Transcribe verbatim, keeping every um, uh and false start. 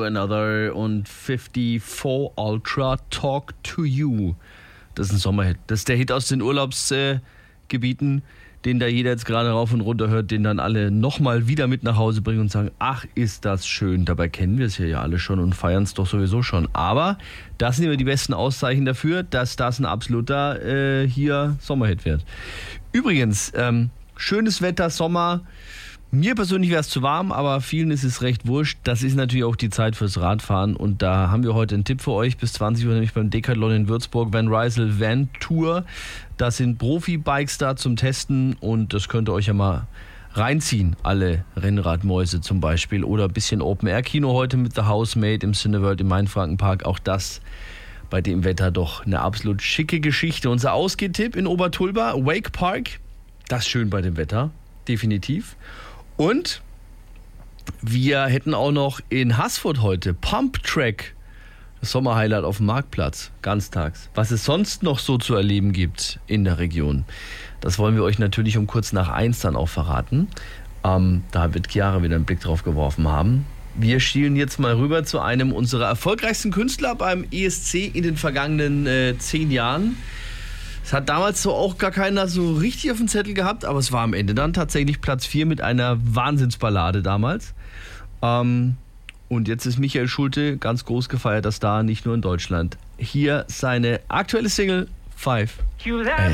to Another und vierundfünfzig Ultra Talk to You. Das ist ein Sommerhit. Das ist der Hit aus den Urlaubsgebieten, äh, den da jeder jetzt gerade rauf und runter hört, den dann alle nochmal wieder mit nach Hause bringen und sagen, ach, ist das schön. Dabei kennen wir es hier ja alle schon und feiern es doch sowieso schon. Aber das sind immer die besten Auszeichen dafür, dass das ein absoluter äh, hier Sommerhit wird. Übrigens, ähm, schönes Wetter, Sommer. Mir persönlich wäre es zu warm, aber vielen ist es recht wurscht. Das ist natürlich auch die Zeit fürs Radfahren und da haben wir heute einen Tipp für euch. Bis zwanzig Uhr nämlich beim Decathlon in Würzburg, Van Rysel Van Tour. Das sind Profi-Bikes da zum Testen und das könnt ihr euch ja mal reinziehen. Alle Rennradmäuse zum Beispiel oder ein bisschen Open-Air-Kino heute mit The Housemate im Cineworld im Mainfrankenpark. Auch das bei dem Wetter doch eine absolut schicke Geschichte. Unser Ausgehtipp in Obertulba, Wake Park. Das ist schön bei dem Wetter, definitiv. Und wir hätten auch noch in Haßfurt heute Pump Track, das Sommerhighlight auf dem Marktplatz, ganztags. Was es sonst noch so zu erleben gibt in der Region, das wollen wir euch natürlich um kurz nach eins dann auch verraten. Ähm, da wird Chiara wieder einen Blick drauf geworfen haben. Wir schielen jetzt mal rüber zu einem unserer erfolgreichsten Künstler beim E S C in den vergangenen äh, zehn Jahren. Es hat damals so auch gar keiner so richtig auf dem Zettel gehabt, aber es war am Ende dann tatsächlich Platz vier mit einer Wahnsinnsballade damals. Ähm, und jetzt ist Michael Schulte ganz groß gefeiert, das Star, nicht nur in Deutschland. Hier seine aktuelle Single Five.